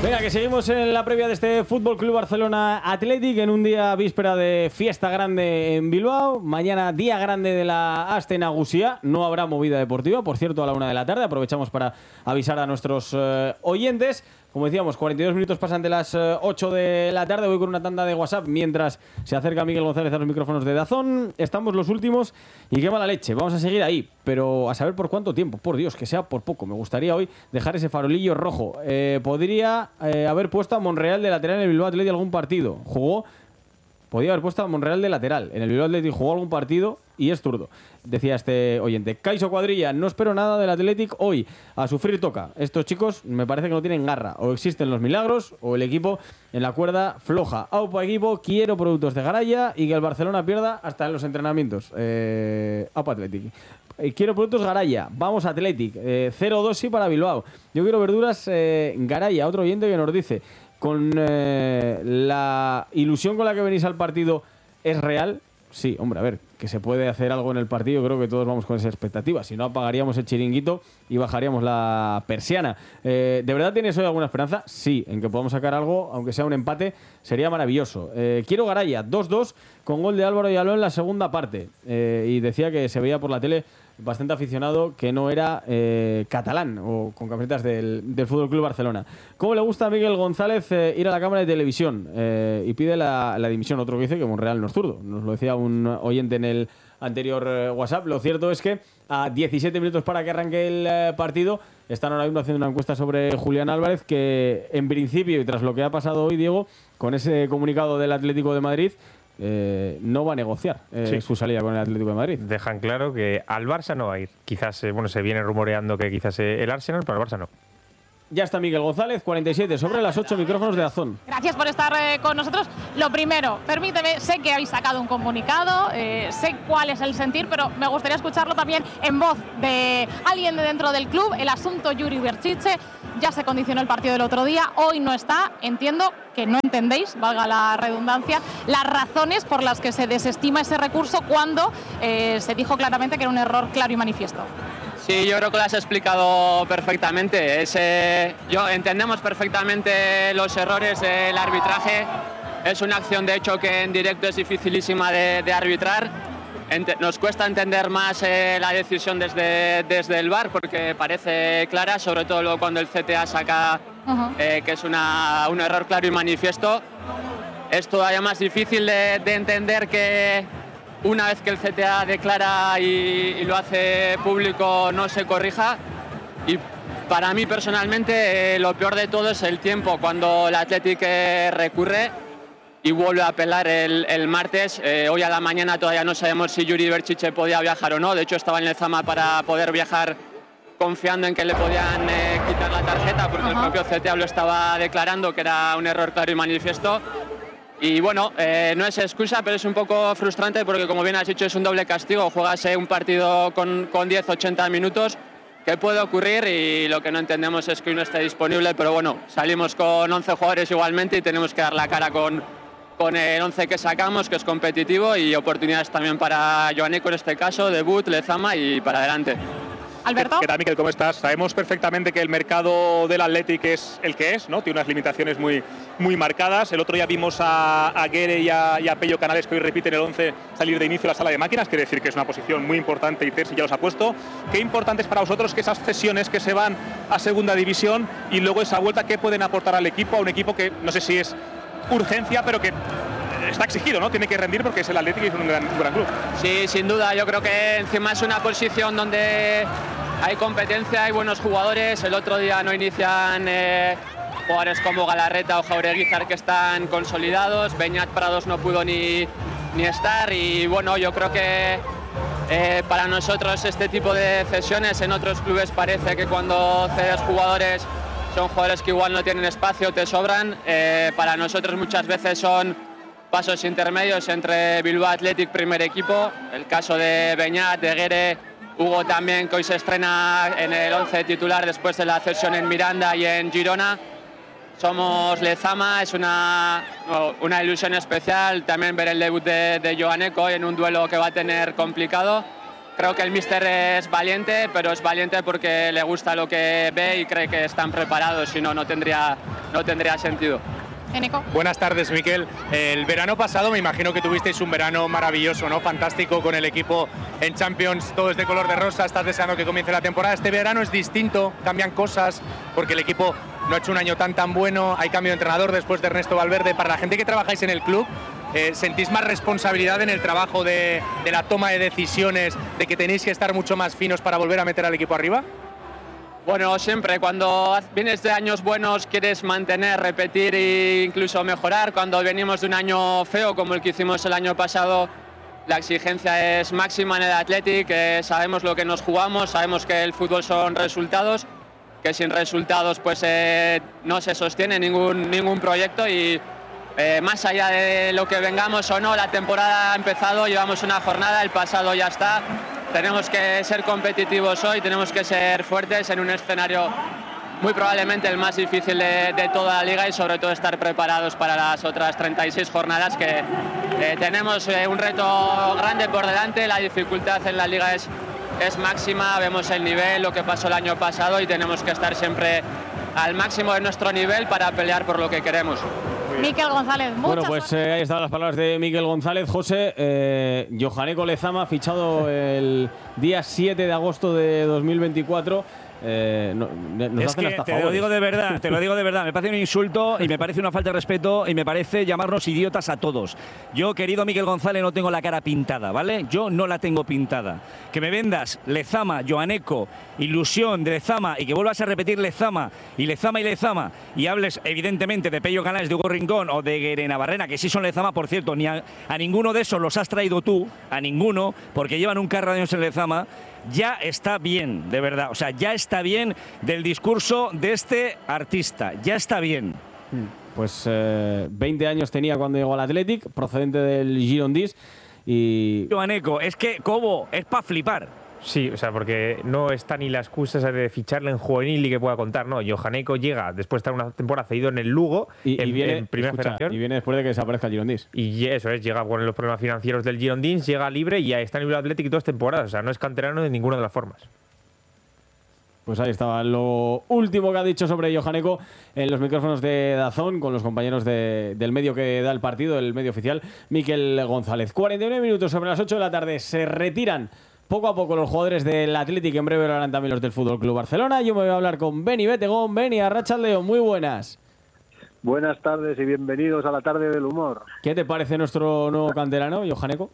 Venga, que seguimos en la previa de este Fútbol Club Barcelona Athletic en un día víspera de fiesta grande en Bilbao. Mañana día grande de la Aste Nagusia. No habrá movida deportiva, por cierto, a la 1 de la tarde. Aprovechamos para avisar a nuestros oyentes. Como decíamos, 42 minutos pasan de las 8 de la tarde. Voy con una tanda de WhatsApp mientras se acerca Miguel González a los micrófonos de DAZN. Estamos los últimos y qué mala leche. Vamos a seguir ahí, pero a saber por cuánto tiempo. Por Dios, que sea por poco. Me gustaría hoy dejar ese farolillo rojo. Podría haber puesto a Monreal de lateral en el Bilbao Athletic algún partido. Podía haber puesto a Monreal de lateral. En el Bilbao Athletic jugó algún partido y es zurdo. Decía este oyente. Caiso Cuadrilla, no espero nada del Athletic hoy. A sufrir toca. Estos chicos me parece que no tienen garra. O existen los milagros o el equipo en la cuerda floja. Aupa equipo, quiero productos de Garaya y que el Barcelona pierda hasta en los entrenamientos. Aupa Athletic. Quiero productos Garaya. Vamos Athletic. 0-2 sí para Bilbao. Yo quiero verduras Garaya. Otro oyente que nos dice... Con la ilusión con la que venís al partido, ¿es real? Sí, hombre, a ver, que se puede hacer algo en el partido, creo que todos vamos con esa expectativa. Si no, apagaríamos el chiringuito y bajaríamos la persiana. ¿De verdad tienes hoy alguna esperanza? Sí, en que podamos sacar algo, aunque sea un empate, sería maravilloso. Quiero Garaya, 2-2, con gol de Álvaro Yaló en la segunda parte. Y decía que se veía por la tele bastante aficionado que no era catalán o con camisetas del Fútbol Club Barcelona. ¿Cómo le gusta a Miguel González ir a la cámara de televisión? Y pide la dimisión. Otro que dice que Monreal no es zurdo. Nos lo decía un oyente en el anterior WhatsApp. Lo cierto es que a 17 minutos para que arranque el partido están ahora mismo haciendo una encuesta sobre Julián Álvarez, que en principio y tras lo que ha pasado hoy, Diego, con ese comunicado del Atlético de Madrid, no va a negociar su salida con el Atlético de Madrid. Dejan claro que al Barça no va a ir. Quizás, se viene rumoreando que quizás el Arsenal, pero al Barça no. Ya está Miguel González, 47 sobre las 8, micrófonos de DAZN. Gracias por estar con nosotros. Lo primero, permíteme, sé que habéis sacado un comunicado, sé cuál es el sentir, pero me gustaría escucharlo también en voz de alguien de dentro del club. El asunto Yuri Berchiche ya se condicionó el partido del otro día, hoy no está. Entiendo que no entendéis, valga la redundancia, las razones por las que se desestima ese recurso cuando se dijo claramente que era un error claro y manifiesto. Sí, yo creo que lo has explicado perfectamente. Entendemos perfectamente los errores del arbitraje. Es una acción de hecho que en directo es dificilísima de arbitrar. Nos cuesta entender más la decisión desde el VAR porque parece clara, sobre todo cuando el CTA saca que es un error claro y manifiesto. Es todavía más difícil de entender que una vez que el CTA declara y lo hace público no se corrija. Y para mí personalmente lo peor de todo es el tiempo, cuando el Athletic recurre y vuelve a apelar el martes. Hoy a la mañana todavía no sabemos si Yuri Berchiche podía viajar o no. De hecho estaba en Lezama para poder viajar confiando en que le podían quitar la tarjeta porque el propio CTA lo estaba declarando que era un error claro y manifiesto. Y bueno, no es excusa, pero es un poco frustrante porque, como bien has dicho, es un doble castigo. Juegas un partido con 10-80 minutos, que puede ocurrir, y lo que no entendemos es que uno esté disponible. Pero bueno, salimos con 11 jugadores igualmente y tenemos que dar la cara con el 11 que sacamos, que es competitivo, y oportunidades también para Joaneco en este caso, debut, Lezama y para adelante. Alberto. ¿Qué tal, Miquel? ¿Cómo estás? Sabemos perfectamente que el mercado del Athletic es el que es, ¿no? Tiene unas limitaciones muy marcadas. El otro día vimos a Guere y a Pello Canales, que hoy repiten el 11, salir de inicio a la sala de máquinas. Quiere decir que es una posición muy importante y Terzi ya los ha puesto. ¿Qué importante es para vosotros que esas cesiones que se van a segunda división y luego esa vuelta, qué pueden aportar al equipo? A un equipo que no sé si es urgencia, pero que está exigido, ¿no? Tiene que rendir porque es el Athletic y es un gran club. Sí, sin duda. Yo creo que encima es una posición donde hay competencia, hay buenos jugadores. El otro día no inician jugadores como Galarreta o Jaureguizar, que están consolidados. Beñat Prados no pudo ni estar. Y bueno, yo creo que para nosotros este tipo de cesiones, en otros clubes parece que cuando cedes jugadores son jugadores que igual no tienen espacio, te sobran. Para nosotros muchas veces son pasos intermedios entre Bilbao Athletic, primer equipo. El caso de Beñat, de Guere, Hugo también, que hoy se estrena en el 11 titular después de la cesión en Miranda y en Girona. Somos Lezama, es una ilusión especial también ver el debut de Joaneco en un duelo que va a tener complicado. Creo que el míster es valiente, pero es valiente porque le gusta lo que ve y cree que están preparados, si no, no tendría sentido. Nico. Buenas tardes, Miquel. El verano pasado me imagino que tuvisteis un verano maravilloso, ¿no? Fantástico con el equipo en Champions, todo es de color de rosa, estás deseando que comience la temporada. Este verano es distinto, cambian cosas, porque el equipo no ha hecho un año tan bueno, hay cambio de entrenador después de Ernesto Valverde. Para la gente que trabajáis en el club, ¿sentís más responsabilidad en el trabajo de la toma de decisiones, de que tenéis que estar mucho más finos para volver a meter al equipo arriba? Bueno, siempre cuando vienes de años buenos quieres mantener, repetir e incluso mejorar. Cuando venimos de un año feo como el que hicimos el año pasado, la exigencia es máxima en el Athletic, sabemos lo que nos jugamos, sabemos que el fútbol son resultados, que sin resultados pues no se sostiene ningún proyecto y más allá de lo que vengamos o no, la temporada ha empezado, llevamos una jornada, el pasado ya está. Tenemos que ser competitivos hoy, tenemos que ser fuertes en un escenario muy probablemente el más difícil de toda la liga y sobre todo estar preparados para las otras 36 jornadas que tenemos un reto grande por delante, la dificultad en la liga es máxima, vemos el nivel, lo que pasó el año pasado y tenemos que estar siempre al máximo de nuestro nivel para pelear por lo que queremos. Miquel González, bueno, pues ahí estaban las palabras de Miquel González. José, Johaneko Lezama, fichado el día 7 de agosto de 2024. Es que te lo digo de verdad, me parece un insulto y me parece una falta de respeto y me parece llamarnos idiotas a todos. Yo, querido Miquel González, no tengo la cara pintada, ¿vale? Yo no la tengo pintada. Que me vendas Lezama, Johaneko, ilusión de Lezama y que vuelvas a repetir Lezama y hables evidentemente de Pello Canales, de Hugo Rincón o de Guere Navarrena, que sí son Lezama, por cierto, ni a ninguno de esos los has traído tú, a ninguno, porque llevan un carro de años en Lezama. Ya está bien, de verdad. O sea, ya está bien del discurso de este artista. Ya está bien. Pues 20 años tenía cuando llegó al Athletic, procedente del Girondins. Y Johaneko, es que, Cobo, es para flipar. Sí, o sea, porque no está ni la excusa de ficharle en juvenil y que pueda contar, ¿no? Johaneko llega después de estar una temporada cedido en el Lugo, en Primera Federación. Y viene después de que desaparezca el Girondins. Y eso es, llega con los problemas financieros del Girondins, llega libre y ya está en el Athletic 2 temporadas. O sea, no es canterano de ninguna de las formas. Pues ahí estaba lo último que ha dicho sobre Johaneko en los micrófonos de DAZN con los compañeros del medio que da el partido, el medio oficial, Miquel González. 49 minutos sobre las 8 de la tarde. Se retiran poco a poco los jugadores del Athletic, en breve lo harán también los del Fútbol Club Barcelona. Yo me voy a hablar con Beni Betegón. Beni, arratsaldeon, muy buenas. Buenas tardes y bienvenidos a la tarde del humor. ¿Qué te parece nuestro nuevo canterano, Johaneko?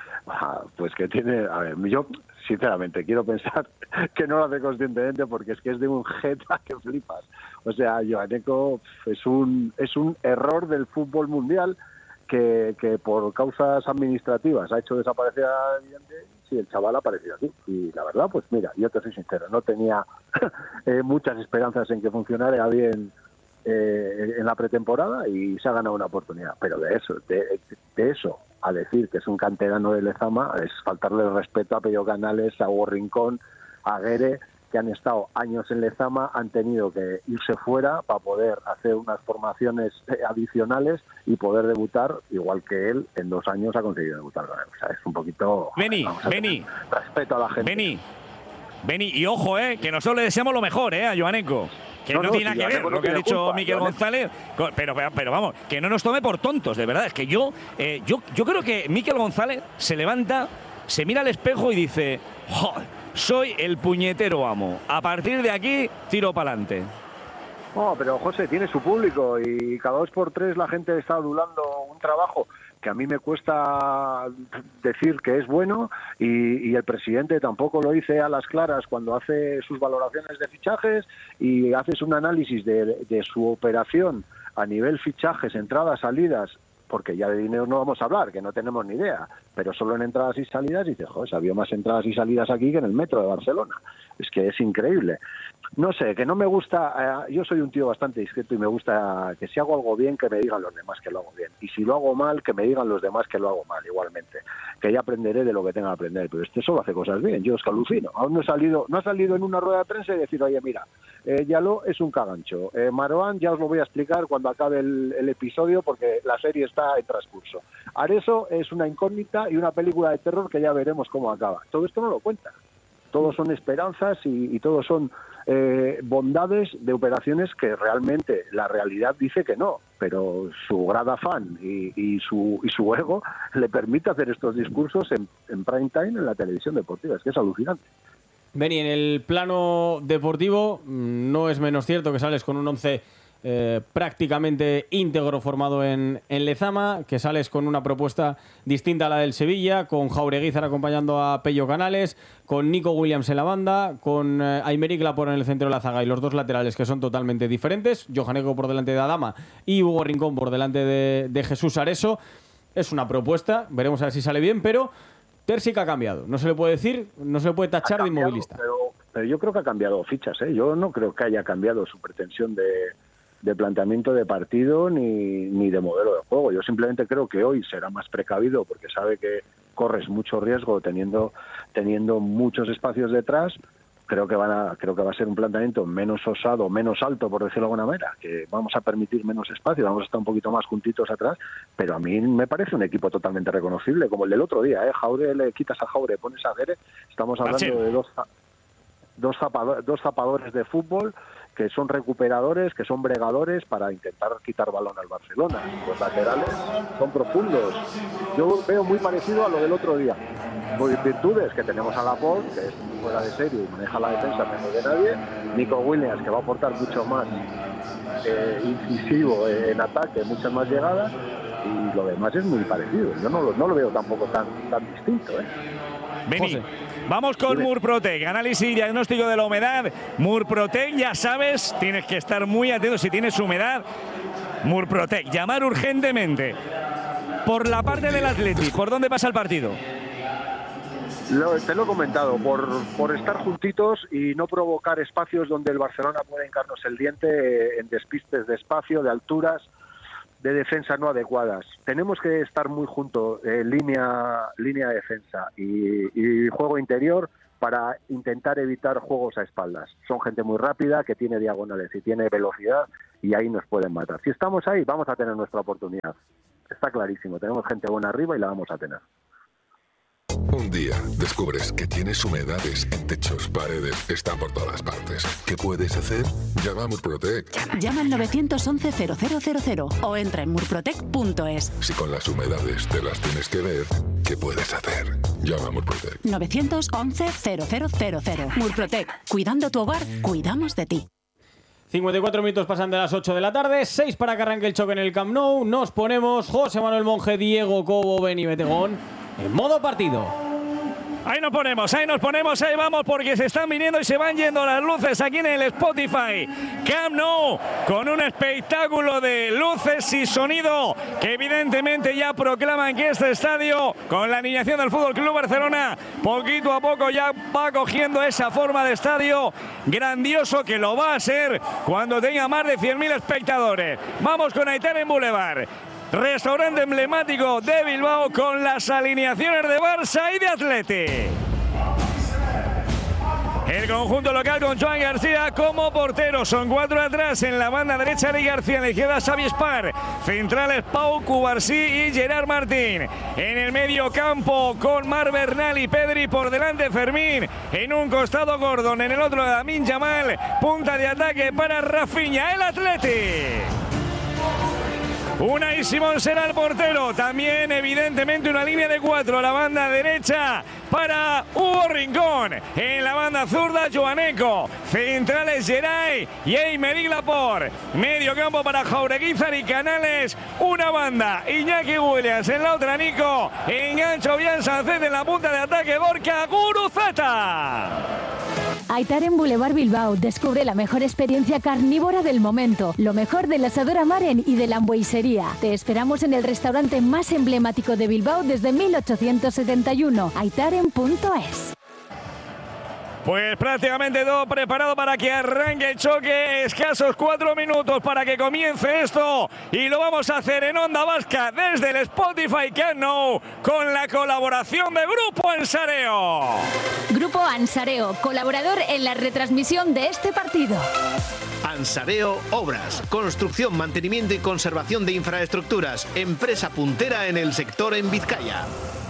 Pues que tiene, a ver, yo sinceramente quiero pensar que no lo hace conscientemente porque es que es de un jeta que flipas. O sea, Johaneko es un error del fútbol mundial que por causas administrativas ha hecho desaparecer a si el chaval ha aparecido aquí. Y la verdad, pues mira, yo te soy sincero, no tenía muchas esperanzas en que funcionara bien en la pretemporada y se ha ganado una oportunidad. Pero de eso a decir que es un canterano de Lezama es faltarle el respeto a Pello Canales, a Hugo Rincón, a Guere, que han estado años en Lezama, han tenido que irse fuera para poder hacer unas formaciones adicionales y poder debutar, igual que él, en 2 años ha conseguido debutar con él. O sea, es un poquito... Beni, respeto a la gente. Beni, y ojo, que nosotros le deseamos lo mejor, a Johaneko. Que no tiene nada que ver lo que ha dicho Miquel González, pero vamos, que no nos tome por tontos, de verdad. Es que yo creo que Miquel González se levanta, se mira al espejo y dice: ¡joder! Soy el puñetero amo. A partir de aquí, tiro para adelante. No, pero José, tiene su público y cada 2 por 3 la gente está adulando un trabajo que a mí me cuesta decir que es bueno y el presidente tampoco lo dice a las claras cuando hace sus valoraciones de fichajes y haces un análisis de su operación a nivel fichajes, entradas, salidas, porque ya de dinero no vamos a hablar, que no tenemos ni idea, pero solo en entradas y salidas, y dices, joder, había más entradas y salidas aquí que en el metro de Barcelona. Es que es increíble. no sé, que no me gusta, yo soy un tío bastante discreto y me gusta que si hago algo bien, que me digan los demás que lo hago bien. Y si lo hago mal, que me digan los demás que lo hago mal, igualmente. Que ya aprenderé de lo que tenga que aprender, pero este solo hace cosas bien, yo es que alucino. Aún no ha salido en una rueda de prensa y decir, oye, mira, Yaló es un cagancho. Marwan, ya os lo voy a explicar cuando acabe el episodio, porque la serie está en transcurso. Areso es una incógnita y una película de terror que ya veremos cómo acaba. Todo esto no lo cuenta. Todos son esperanzas y todos son bondades de operaciones que realmente la realidad dice que no, pero su gran afán y su ego le permite hacer estos discursos en prime time en la televisión deportiva. Es que es alucinante. Beni, en el plano deportivo no es menos cierto que sales con un 11 prácticamente íntegro formado en Lezama, que sales con una propuesta distinta a la del Sevilla, con Jaureguizar acompañando a Pello Canales, con Nico Williams en la banda, con Aymeric Laporte en el centro de la zaga y los dos laterales que son totalmente diferentes, Johan Eco por delante de Adama y Hugo Rincón por delante de Jesús Areso. Es una propuesta, veremos a ver si sale bien, pero Terzic ha cambiado, no se le puede decir, no se le puede tachar de inmovilista. Pero yo creo que ha cambiado fichas, yo no creo que haya cambiado su pretensión de planteamiento de partido ni de modelo de juego. Yo simplemente creo que hoy será más precavido porque sabe que corres mucho riesgo teniendo muchos espacios detrás. Creo que va a ser un planteamiento menos osado, menos alto, por decirlo de alguna manera, que vamos a permitir menos espacio, vamos a estar un poquito más juntitos atrás, pero a mí me parece un equipo totalmente reconocible, como el del otro día, Jaure, le quitas a Jaure, pones a Guere, estamos hablando de dos zapadores de fútbol que son recuperadores, que son bregadores para intentar quitar balón al Barcelona. Los laterales son profundos. Yo veo muy parecido a lo del otro día. Virtudes que tenemos a Laporte, que es fuera de serie y maneja la defensa mejor que nadie. Nico Williams, que va a aportar mucho más incisivo en ataque, muchas más llegadas. Y lo demás es muy parecido. Yo no lo veo tampoco tan distinto. Beni, vamos con Murprotec, análisis y diagnóstico de la humedad. Murprotec, ya sabes, tienes que estar muy atento si tienes humedad. Murprotec, llamar urgentemente. Por la parte del Athletic, ¿por dónde pasa el partido? Te lo he comentado, por estar juntitos y no provocar espacios donde el Barcelona pueda hincarnos el diente en despistes de espacio, de alturas, de defensa no adecuadas. Tenemos que estar muy juntos, línea de defensa y juego interior para intentar evitar juegos a espaldas. Son gente muy rápida, que tiene diagonales y tiene velocidad y ahí nos pueden matar. Si estamos ahí, vamos a tener nuestra oportunidad. Está clarísimo, tenemos gente buena arriba y la vamos a tener. Un día descubres que tienes humedades en techos, paredes, están por todas partes. ¿Qué puedes hacer? Llama a Murprotec. Llama al 911-0000 o entra en murprotec.es. Si con las humedades te las tienes que ver, ¿qué puedes hacer? Llama a Murprotec. 911-0000. Murprotec. Cuidando tu hogar, cuidamos de ti. 54 minutos pasan de las 8 de la tarde, 6 para que arranque el choque en el Camp Nou. Nos ponemos José Manuel Monge, Diego Cobo, Beni Betegón en modo partido. Ahí nos ponemos, ahí vamos porque se están viniendo y se van yendo las luces aquí en el Spotify Camp Nou, con un espectáculo de luces y sonido que evidentemente ya proclaman que este estadio, con la alineación del Fútbol Club Barcelona, poquito a poco ya va cogiendo esa forma de estadio grandioso que lo va a ser cuando tenga más de 100.000 espectadores. Vamos con Aitaren Boulevard, restaurante emblemático de Bilbao, con las alineaciones de Barça y de Athletic. El conjunto local con Joan García como portero. Son 4 atrás. En la banda derecha, Eric García. En la izquierda, Xavi Espar. Centrales, Pau Cubarsí y Gerard Martín. En el medio campo, con Marc Bernal y Pedri. Por delante, Fermín. En un costado, Gordon. En el otro, Lamine Yamal. Punta de ataque para Rafinha, el Athletic. Unai Simón será el portero. También, evidentemente, una línea de 4 a la banda derecha para Hugo Rincón. En la banda zurda, Johan Eco. Centrales, Geray y Aymeric Laporte. Medio campo para Jaureguizar y Canales. Una banda, Iñaki Williams. En la otra, Nico. Engancho bien Sánchez en la punta de ataque, Gorka Guruceta. Aitaren Boulevard Bilbao. Descubre la mejor experiencia carnívora del momento. Lo mejor del asador Amaren y de la hamburguesería. Te esperamos en el restaurante más emblemático de Bilbao desde 1871. Aitaren.es. Pues prácticamente todo preparado para que arranque el choque. Escasos 4 minutos para que comience esto. Y lo vamos a hacer en Onda Vasca desde el Spotify Camp Nou con la colaboración de Grupo Ansareo. Grupo Ansareo, colaborador en la retransmisión de este partido. Ansareo Obras, construcción, mantenimiento y conservación de infraestructuras. Empresa puntera en el sector en Vizcaya.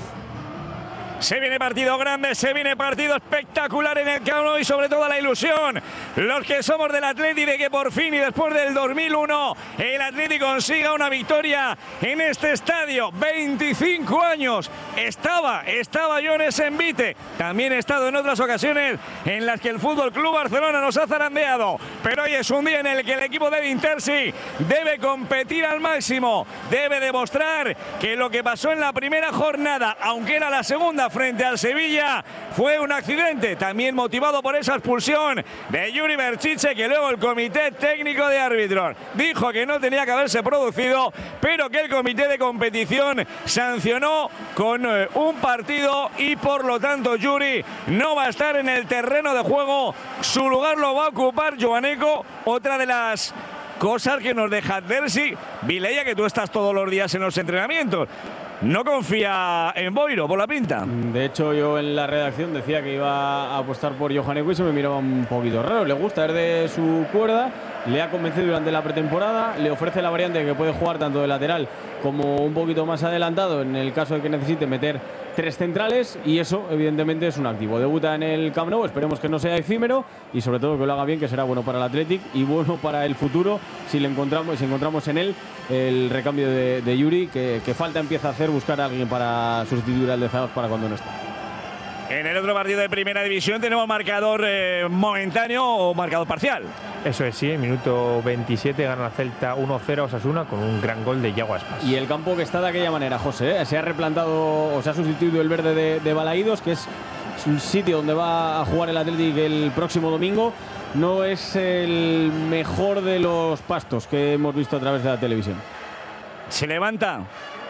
Se viene partido grande, se viene partido espectacular en el Camp Nou y sobre todo la ilusión. Los que somos del Atleti de que por fin y después del 2001 el Atleti consiga una victoria en este estadio. 25 años. Estaba yo en ese envite. También he estado en otras ocasiones en las que el Fútbol Club Barcelona nos ha zarandeado. Pero hoy es un día en el que el equipo de Vintersi debe competir al máximo. Debe demostrar que lo que pasó en la primera jornada, aunque era la segunda frente al Sevilla, fue un accidente, también motivado por esa expulsión de Yuri Berchiche, que luego el comité técnico de árbitros dijo que no tenía que haberse producido, pero que el comité de competición sancionó con un partido y por lo tanto Yuri no va a estar en el terreno de juego. Su lugar lo va a ocupar Joaneco. Otra de las cosas que nos deja Dersi, Vilella, que tú estás todos los días en los entrenamientos. No confía en Boiro, por la pinta. De hecho, yo en la redacción decía que iba a apostar por Johaneco y se me miraba un poquito raro. Le gusta, es de su cuerda, le ha convencido durante la pretemporada, le ofrece la variante que puede jugar tanto de lateral como un poquito más adelantado en el caso de que necesite meter 3 centrales, y eso evidentemente es un activo. Debuta en el Camp Nou, esperemos que no sea efímero y sobre todo que lo haga bien, que será bueno para el Athletic y bueno para el futuro si encontramos en él el recambio de Yuri, que falta empieza a hacer, buscar a alguien para sustituir al de Zanos para cuando no está. En el otro partido de Primera División tenemos marcador momentáneo o marcador parcial. Eso es, sí, en minuto 27 gana la Celta 1-0 a Osasuna con un gran gol de Yago Aspas. Y el campo que está de aquella manera, José, se ha replantado o se ha sustituido el verde de Balaídos, que es un sitio donde va a jugar el Athletic el próximo domingo. No es el mejor de los pastos que hemos visto a través de la televisión. Se levanta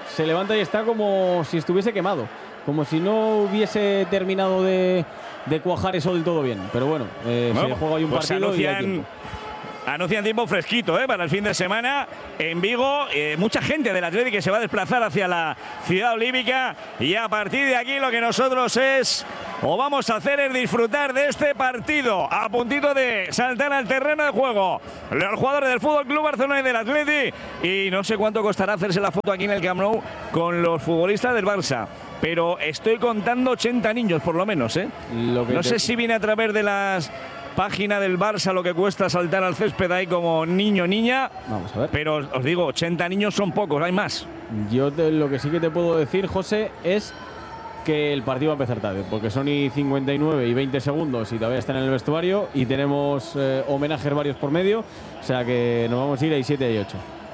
y está como si estuviese quemado, como si no hubiese terminado de cuajar eso del todo bien. Pero bueno, se juega hoy un partido y hay tiempo. Anuncian tiempo fresquito para el fin de semana en Vigo. Mucha gente del Atlético que se va a desplazar hacia la ciudad olímpica. Y a partir de aquí lo que nosotros vamos a hacer es disfrutar de este partido. A puntito de saltar al terreno de juego los jugadores del Fútbol Club Barcelona y del Atlético. Y no sé cuánto costará hacerse la foto aquí en el Camp Nou con los futbolistas del Barça. Pero estoy contando 80 niños por lo menos. No sé si viene a través de las página del Barça lo que cuesta saltar al césped ahí como niño o niña. Vamos a ver. Pero os digo, 80 niños son pocos, hay más. Yo lo que sí que te puedo decir, José, es que el partido va a empezar tarde, porque son y 59 y 20 segundos y todavía están en el vestuario y tenemos homenajes varios por medio, o sea que nos vamos a ir a 7 y 8.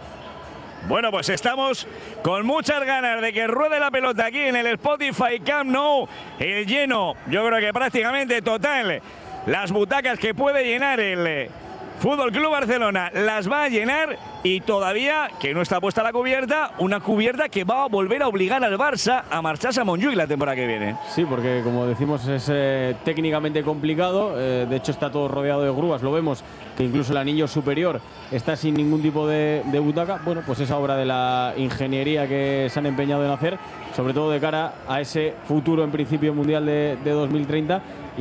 Bueno, pues estamos con muchas ganas de que ruede la pelota aquí en el Spotify Camp Nou. El lleno, yo creo que prácticamente total. Las butacas que puede llenar el Fútbol Club Barcelona las va a llenar, y todavía que no está puesta la cubierta, una cubierta que va a volver a obligar al Barça a marcharse a Montjuïc la temporada que viene. Sí, porque como decimos es técnicamente complicado, de hecho está todo rodeado de grúas, lo vemos que incluso el anillo superior está sin ningún tipo de butaca. Bueno, pues esa obra de la ingeniería que se han empeñado en hacer, sobre todo de cara a ese futuro en principio mundial de 2030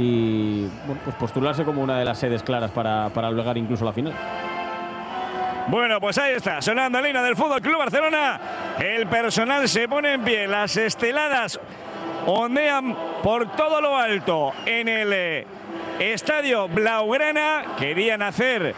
y bueno, pues postularse como una de las sedes claras para albergar incluso la final. Bueno, pues ahí está, sonando el himno del Fútbol Club Barcelona. El personal se pone en pie, las esteladas ondean por todo lo alto en el estadio Blaugrana. Querían hacer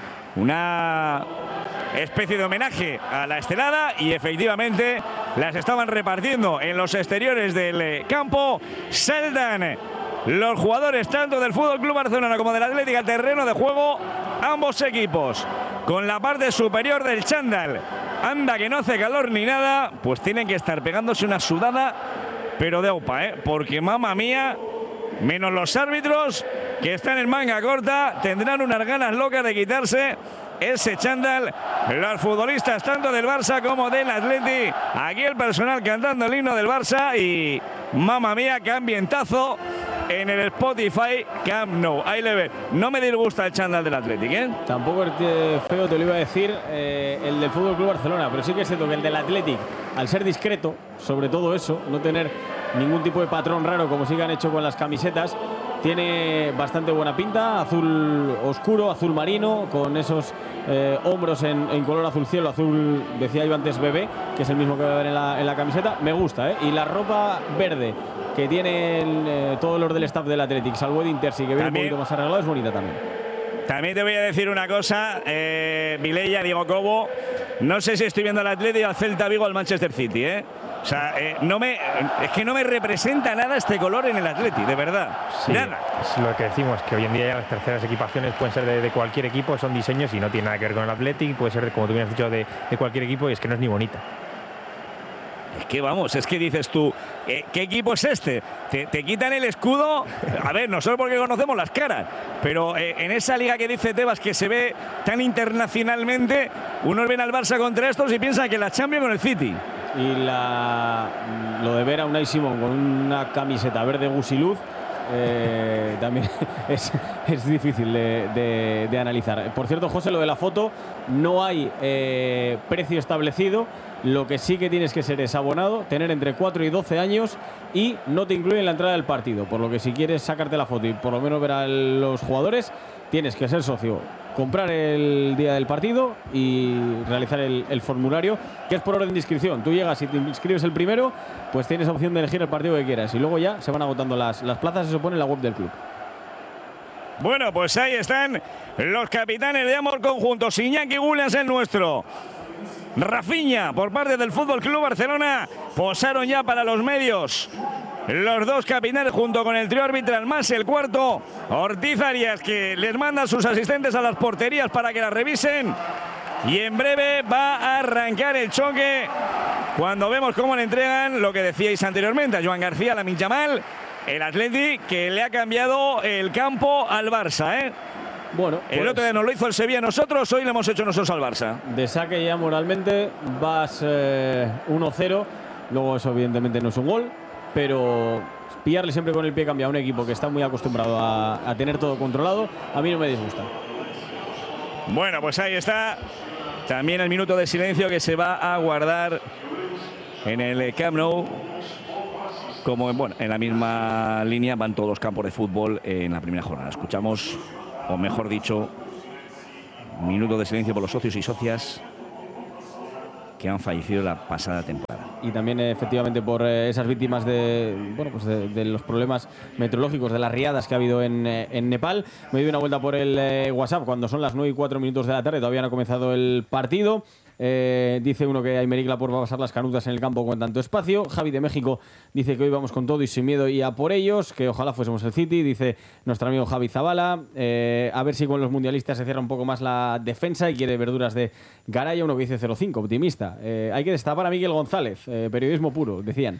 una especie de homenaje a la estelada y efectivamente las estaban repartiendo en los exteriores del campo. Saldan los jugadores tanto del Fútbol Club Barcelona como del Atlético al terreno de juego, ambos equipos con la parte superior del chándal. Anda que no hace calor ni nada, pues tienen que estar pegándose una sudada pero de aupa, porque mamma mía, menos los árbitros que están en manga corta, tendrán unas ganas locas de quitarse ese chándal los futbolistas tanto del Barça como del Atleti. Aquí el personal cantando el himno del Barça y mamma mía, qué ambientazo en el Spotify Camp Nou. Ahí le ve. No me disgusta el chándal del Athletic, ¿eh? Tampoco es feo, te lo iba a decir, el del Fútbol Club Barcelona, pero sí que es cierto que el del Athletic, al ser discreto, sobre todo eso, no tener ningún tipo de patrón raro como sí que han hecho con las camisetas, tiene bastante buena pinta, azul oscuro, azul marino, con esos hombros en color azul cielo, azul, decía yo antes, bebé, que es el mismo que va a ver en la camiseta. Me gusta, ¿eh? Y la ropa verde que tienen todos los del staff del Athletic, salvo Edin Terzi, que viene un poquito más arreglado, es bonita también. También te voy a decir una cosa, Vilella, Diego Cobo, no sé si estoy viendo al Athletic, al Celta Vigo, al Manchester City, ¿eh? O sea, es que no me representa nada este color en el Athletic, de verdad. Sí, nada. Es lo que decimos, que hoy en día ya las terceras equipaciones pueden ser de cualquier equipo, son diseños y no tiene nada que ver con el Athletic, puede ser, como tú bien has dicho, de cualquier equipo, y es que no es ni bonita. Es que vamos, es que dices tú, ¿qué equipo es este? Te quitan el escudo. A ver, no solo porque conocemos las caras, pero en esa liga que dice Tebas que se ve tan internacionalmente, unos ven al Barça contra estos y piensan que la Champions con el City. Y lo de ver a Unai Simón con una camiseta verde gusiluz también es difícil de analizar. Por cierto, José, lo de la foto, no hay precio establecido. Lo que sí que tienes que ser es abonado, tener entre 4 y 12 años y no te incluyen la entrada del partido. Por lo que si quieres sacarte la foto y por lo menos ver a los jugadores, tienes que ser socio, comprar el día del partido y realizar el formulario, que es por orden de inscripción. Tú llegas y te inscribes el primero, pues tienes opción de elegir el partido que quieras y luego ya se van agotando las plazas, se pone en la web del club. Bueno, pues ahí están los capitanes de ambos conjuntos. Iñaki Williams el nuestro, Rafinha por parte del Fútbol Club Barcelona. Posaron ya para los medios los dos capitanes junto con el trío arbitral, más el cuarto, Ortiz Arias, que les manda a sus asistentes a las porterías para que las revisen. Y en breve va a arrancar el choque cuando vemos cómo le entregan lo que decíais anteriormente a Joan García, Lamine Yamal, el Athletic, que le ha cambiado el campo al Barça, ¿eh? Bueno, pues el otro día nos lo hizo el Sevilla a nosotros, hoy lo hemos hecho nosotros al Barça. De saque ya moralmente vas 1-0, luego eso evidentemente no es un gol, pero pillarle siempre con el pie cambia a un equipo que está muy acostumbrado a tener todo controlado, a mí no me disgusta. Bueno, pues ahí está también el minuto de silencio que se va a guardar en el Camp Nou. Como en la misma línea van todos los campos de fútbol en la primera jornada. Escuchamos, o mejor dicho, minuto de silencio por los socios y socias que han fallecido la pasada temporada. Y también efectivamente por esas víctimas de los problemas meteorológicos, de las riadas que ha habido en Nepal. Me doy una vuelta por el WhatsApp cuando son las 9:04 de la tarde, todavía no ha comenzado el partido. Dice uno que Aymeric Laporte va a pasar las canutas en el campo con tanto espacio. Javi de México dice que hoy vamos con todo y sin miedo y a por ellos, que ojalá fuésemos el City, dice nuestro amigo Javi Zabala. A ver si con los mundialistas se cierra un poco más la defensa y quiere verduras de Garaya, uno que dice 0-5, optimista. Hay que destapar a Miguel González, periodismo puro, decían.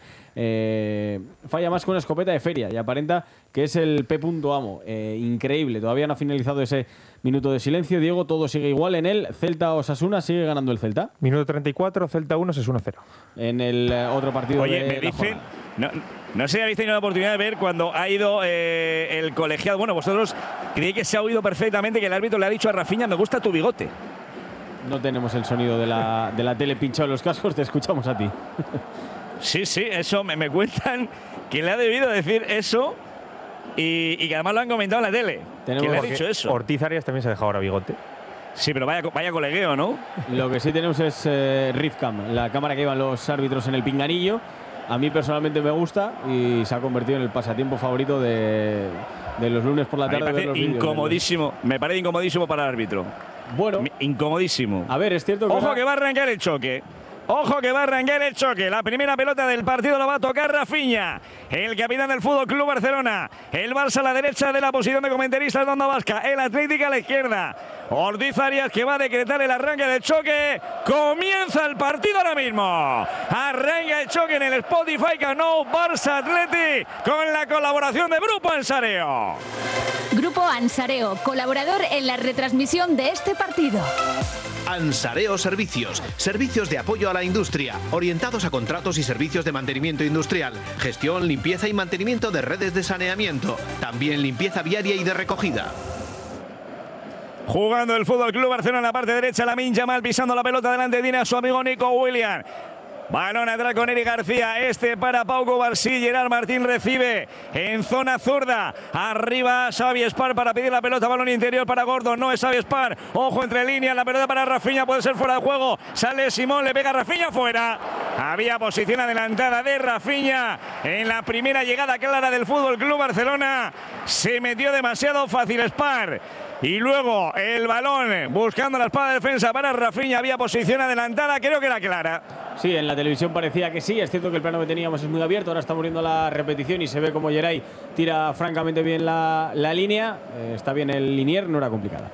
Falla más con una escopeta de feria y aparenta que es el P. Amo. Increíble, todavía no ha finalizado ese minuto de silencio. Diego, todo sigue igual en el Celta-Osasuna, sigue ganando el Celta. Minuto 34, Celta 1, Osasuna 0. En el otro partido. Oye, me dicen, no sé si habéis tenido la oportunidad de ver cuando ha ido el colegiado. Bueno, vosotros creéis que se ha oído perfectamente que el árbitro le ha dicho a Rafinha, me gusta tu bigote. No tenemos el sonido de la tele pinchado en los cascos, te escuchamos a ti. Sí, eso me cuentan que le ha debido decir eso y que además lo han comentado en la tele. Que le ha dicho eso. Ortiz Arias también se ha dejado ahora bigote. Sí, pero vaya colegueo, ¿no? Lo que sí tenemos es Rifcam, la cámara que llevan los árbitros en el pinganillo. A mí personalmente me gusta y se ha convertido en el pasatiempo favorito de los lunes por la tarde. Me parece incomodísimo, me parece incomodísimo para el árbitro. Bueno, incomodísimo. A ver, es cierto que Ojo que va a arrancar el choque. Ojo que va a arrancar el choque. La primera pelota del partido la va a tocar Rafinha, el capitán del Fútbol Club Barcelona. El Barça a la derecha de la posición de comentaristas de Onda Vasca. El Atlético a la izquierda. Ortiz Arias que va a decretar el arranque del choque. Comienza el partido ahora mismo. Arranca el choque en el Spotify Camp Nou, Barça Athletic, con la colaboración de Grupo El Sareo. Grupo Ansareo, colaborador en la retransmisión de este partido. Ansareo Servicios, servicios de apoyo a la industria, orientados a contratos y servicios de mantenimiento industrial, gestión, limpieza y mantenimiento de redes de saneamiento, también limpieza viaria y de recogida. Jugando el Fútbol Club Barcelona en la parte derecha, Lamine Yamal pisando la pelota delante, tiene a su amigo Nico Williams. Balón atrás con Eric García, para Pau Cubarsí, Gerard Martín recibe en zona zurda, arriba Xavi Espar para pedir la pelota, balón interior para Gordon, no es Xavi Espar, ojo entre líneas, la pelota para Rafinha, puede ser fuera de juego, sale Simón, le pega a Rafinha, fuera. Había posición adelantada de Rafinha en la primera llegada clara del Fútbol Club Barcelona, se metió demasiado fácil Espar. Y luego el balón buscando la espada de defensa para Rafinha, había posición adelantada, creo que era clara. Sí, en la televisión parecía que sí, es cierto que el plano que teníamos es muy abierto, ahora estamos viendo la repetición y se ve como Geray tira francamente bien la línea, está bien el linier, no era complicada.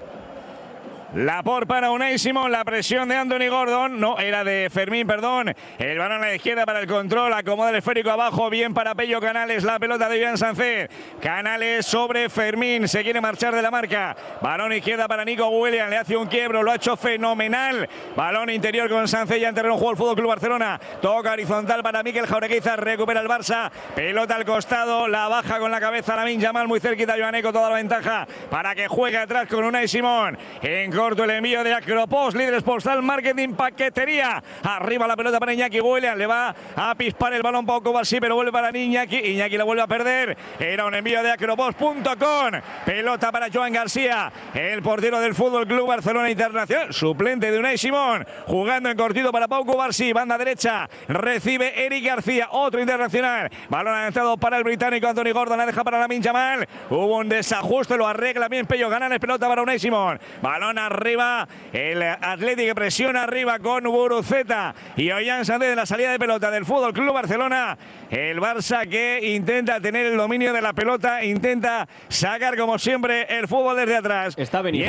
Laporte para Unai Simón, la presión de Anthony Gordon, no, era de Fermín, perdón. El balón a la izquierda para el control, acomoda el esférico abajo, bien para Pello Canales, la pelota de Joan Sánchez. Canales sobre Fermín, se quiere marchar de la marca. Balón izquierda para Nico Williams, le hace un quiebro, lo ha hecho fenomenal. Balón interior con Sánchez, ya en terreno juego el Fútbol Club Barcelona. Toca horizontal para Mikel Jaureguizar, recupera el Barça. Pelota al costado, la baja con la cabeza Lamine Yamal, muy cerquita Joan Eco, toda la ventaja para que juegue atrás con Unai Simón. En corto el envío de Acropost, líderes postal, marketing, paquetería. Arriba la pelota para Iñaki Williams, le va a pispar el balón poco así, pero vuelve para Iñaki. Iñaki la vuelve a perder. Era un envío de Acropost.com. Pelota para Joan García, el portero del Fútbol Club Barcelona Internacional, suplente de Unai Simón, jugando en cortito para Pau Cubarsí, banda derecha, recibe Eric García, otro internacional. Balón adelantado para el británico Anthony Gordon, la deja para Lamine Yamal. Hubo un desajuste, lo arregla bien Pello Canales, pelota para Unai Simón. Balón arriba, el Atlético presiona arriba con Guruceta y Ollán Sánchez de la salida de pelota del Fútbol Club Barcelona. El Barça que intenta tener el dominio de la pelota, intenta sacar como siempre el fútbol desde atrás. Está Beni,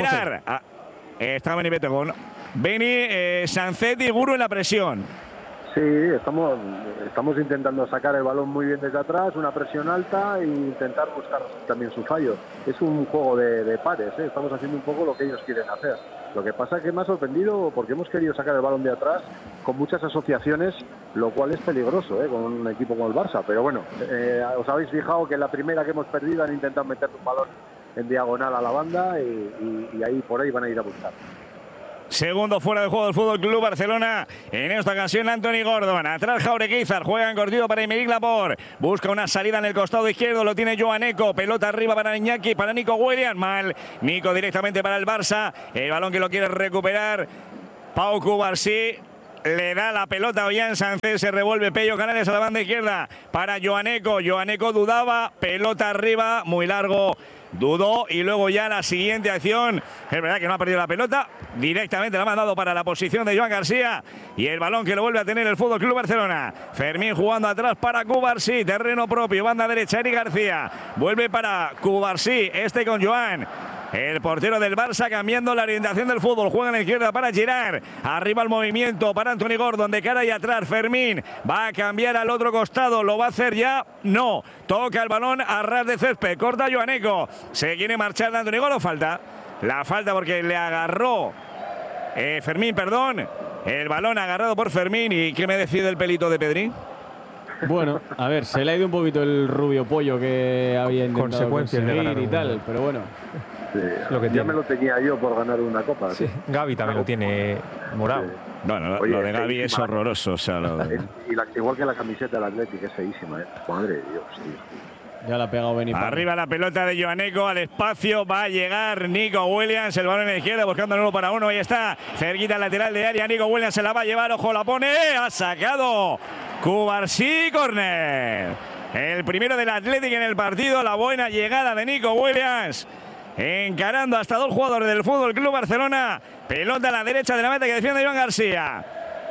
está Beni Betegón. Beni, Sánchez y Guru en la presión. Sí, estamos intentando sacar el balón muy bien desde atrás, una presión alta e intentar buscar también su fallo. Es un juego de pares, ¿eh? Estamos haciendo un poco lo que ellos quieren hacer. Lo que pasa es que me ha sorprendido porque hemos querido sacar el balón de atrás con muchas asociaciones, lo cual es peligroso, con un equipo como el Barça. Pero bueno, os habéis fijado que en la primera que hemos perdido han intentado meter un balón en diagonal a la banda y ahí por ahí van a ir a buscar. Segundo fuera de juego del Fútbol Club Barcelona. En esta ocasión Anthony Gordon. Atrás Jaureguizar. Juega en cortido para Aymeric Laporte. Busca una salida en el costado izquierdo. Lo tiene Joan Eco. Pelota arriba para Iñaki. Para Nico Williams. Mal. Nico directamente para el Barça. El balón que lo quiere recuperar Pau Cubarsí. Le da la pelota a Ollán Sánchez. Se revuelve Pello Canales a la banda izquierda para Joan Eco. Joan Eco dudaba. Pelota arriba. Muy largo. Dudó y luego ya la siguiente acción, es verdad que no ha perdido la pelota, directamente la ha mandado para la posición de Joan García y el balón que lo vuelve a tener el Fútbol Club Barcelona. Fermín jugando atrás para Cubarsí, terreno propio, banda derecha Eric García, vuelve para Cubarsí, con Joan. El portero del Barça cambiando la orientación del fútbol. Juega en la izquierda para Girard. Arriba el movimiento para Anthony Gordon. De cara y atrás Fermín. Va a cambiar al otro costado. ¿Lo va a hacer ya? No. Toca el balón a ras de césped. Corta Joan Eco. Se quiere marchar de Anthony Gordon. Falta. La falta porque le agarró Fermín, perdón. El balón agarrado por Fermín. ¿Y qué me decide el pelito de Pedrín? Bueno, a ver, se le ha ido un poquito el rubio pollo que había intentado conseguir y tal, pero bueno. Sí, lo que ya me lo tenía yo por ganar una copa. Sí. Gavi también lo tiene morado. Sí. Bueno, oye, lo de Gavi es horroroso. O sea, igual que la camiseta del Atlético, es feísima. Madre de Dios, tío. Ya la ha pegado Beni. Arriba la pelota de Joan Eco, al espacio va a llegar Nico Williams, el balón en la izquierda buscando el 1-1, ahí está, cerquita al lateral de área, Nico Williams se la va a llevar, ojo, la pone, ha sacado Cubarsí, córner. El primero del Atlético en el partido, la buena llegada de Nico Williams. Encarando hasta dos jugadores del Fútbol Club Barcelona. Pelota a la derecha de la meta que defiende Joan García.